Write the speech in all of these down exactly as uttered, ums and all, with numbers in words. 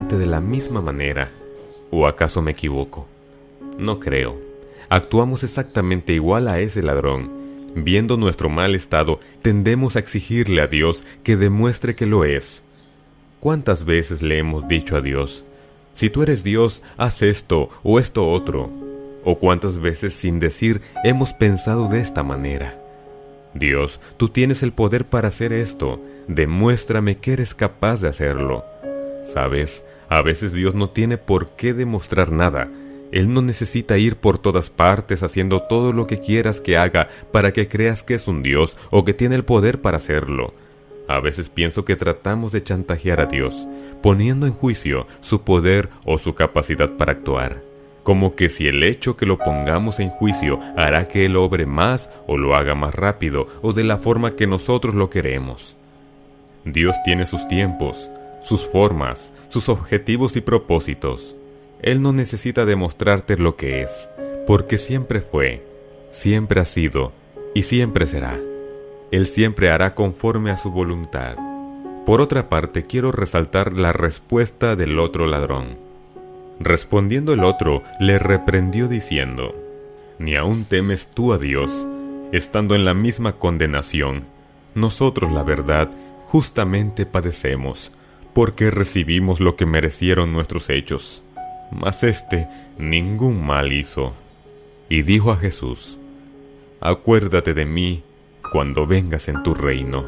exactamente de la misma manera. ¿O acaso me equivoco? No creo. Actuamos exactamente igual a ese ladrón. Viendo nuestro mal estado, tendemos a exigirle a Dios que demuestre que lo es. ¿Cuántas veces le hemos dicho a Dios: si tú eres Dios, haz esto o esto otro? ¿O cuántas veces sin decir hemos pensado de esta manera: Dios, tú tienes el poder para hacer esto, demuéstrame que eres capaz de hacerlo? ¿Sabes? A veces Dios no tiene por qué demostrar nada. Él no necesita ir por todas partes haciendo todo lo que quieras que haga para que creas que es un Dios o que tiene el poder para hacerlo. A veces pienso que tratamos de chantajear a Dios, poniendo en juicio su poder o su capacidad para actuar. Como que si el hecho que lo pongamos en juicio hará que Él obre más o lo haga más rápido o de la forma que nosotros lo queremos. Dios tiene sus tiempos, sus formas, sus objetivos y propósitos. Él no necesita demostrarte lo que es, porque siempre fue, siempre ha sido y siempre será. Él siempre hará conforme a su voluntad. Por otra parte, quiero resaltar la respuesta del otro ladrón. Respondiendo el otro, le reprendió diciendo: ¿Ni aún temes tú a Dios, estando en la misma condenación? Nosotros, la verdad, justamente padecemos, porque recibimos lo que merecieron nuestros hechos. Mas éste ningún mal hizo. Y dijo a Jesús: acuérdate de mí cuando vengas en tu reino.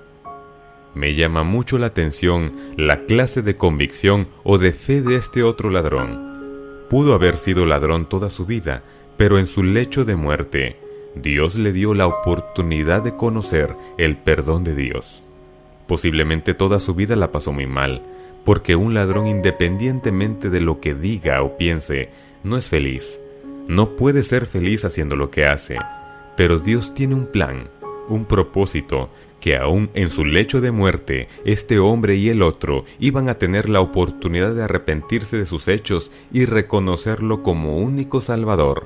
Me llama mucho la atención la clase de convicción o de fe de este otro ladrón. Pudo haber sido ladrón toda su vida, pero en su lecho de muerte, Dios le dio la oportunidad de conocer el perdón de Dios. Posiblemente toda su vida la pasó muy mal, porque un ladrón, independientemente de lo que diga o piense, no es feliz. No puede ser feliz haciendo lo que hace. Pero Dios tiene un plan, un propósito, que aún en su lecho de muerte, este hombre y el otro iban a tener la oportunidad de arrepentirse de sus hechos y reconocerlo como único Salvador.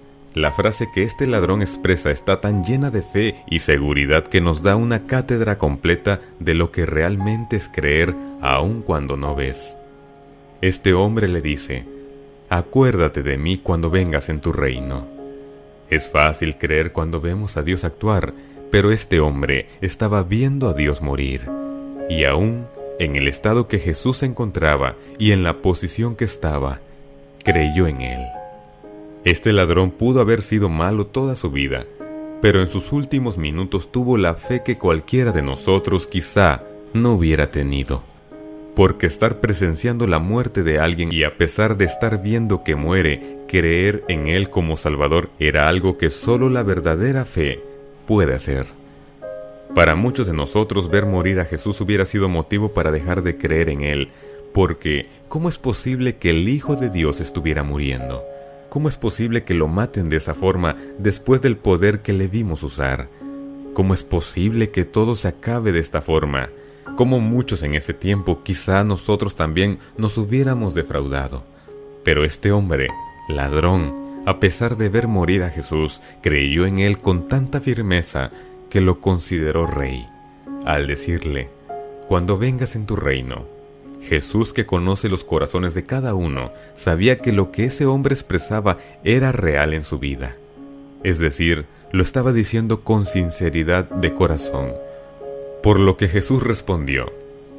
La frase que este ladrón expresa está tan llena de fe y seguridad que nos da una cátedra completa de lo que realmente es creer aun cuando no ves. Este hombre le dice: acuérdate de mí cuando vengas en tu reino. Es fácil creer cuando vemos a Dios actuar, pero este hombre estaba viendo a Dios morir. Y aún en el estado que Jesús se encontraba y en la posición que estaba, creyó en Él. Este ladrón pudo haber sido malo toda su vida, pero en sus últimos minutos tuvo la fe que cualquiera de nosotros quizá no hubiera tenido. Porque estar presenciando la muerte de alguien y a pesar de estar viendo que muere, creer en Él como Salvador era algo que solo la verdadera fe puede hacer. Para muchos de nosotros ver morir a Jesús hubiera sido motivo para dejar de creer en Él, porque ¿cómo es posible que el Hijo de Dios estuviera muriendo? ¿Cómo es posible que lo maten de esa forma después del poder que le vimos usar? ¿Cómo es posible que todo se acabe de esta forma? Como muchos en ese tiempo, quizá nosotros también nos hubiéramos defraudado. Pero este hombre, ladrón, a pesar de ver morir a Jesús, creyó en Él con tanta firmeza que lo consideró rey. Al decirle: cuando vengas en tu reino, Jesús, que conoce los corazones de cada uno, sabía que lo que ese hombre expresaba era real en su vida. Es decir, lo estaba diciendo con sinceridad de corazón. Por lo que Jesús respondió: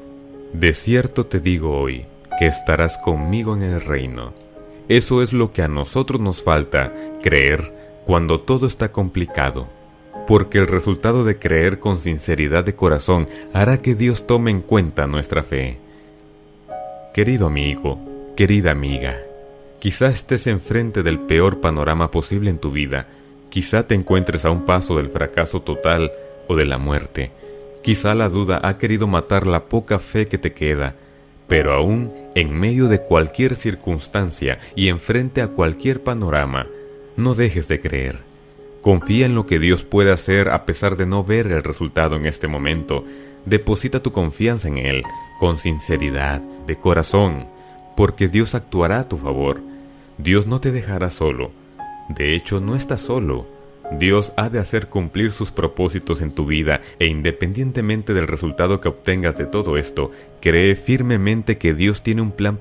de cierto te digo hoy, que estarás conmigo en el reino. Eso es lo que a nosotros nos falta, creer cuando todo está complicado. Porque el resultado de creer con sinceridad de corazón hará que Dios tome en cuenta nuestra fe. Querido amigo, querida amiga, quizá estés enfrente del peor panorama posible en tu vida. Quizá te encuentres a un paso del fracaso total o de la muerte. Quizá la duda ha querido matar la poca fe que te queda, pero aún en medio de cualquier circunstancia y enfrente a cualquier panorama, no dejes de creer. Confía en lo que Dios puede hacer a pesar de no ver el resultado en este momento. Deposita tu confianza en Él, con sinceridad, de corazón, porque Dios actuará a tu favor. Dios no te dejará solo. De hecho, no estás solo. Dios ha de hacer cumplir sus propósitos en tu vida e independientemente del resultado que obtengas de todo esto, cree firmemente que Dios tiene un plan